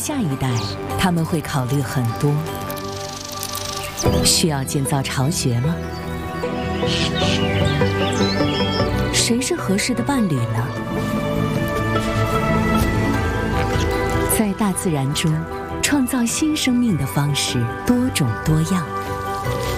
下一代，他们会考虑很多。需要建造巢穴吗？谁是合适的伴侣呢？在大自然中，创造新生命的方式多种多样。